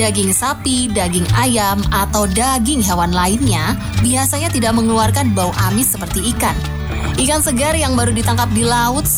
daging sapi, daging ayam, atau daging hewan lainnya biasanya tidak mengeluarkan bau amis seperti ikan. Ikan segar yang baru ditangkap di laut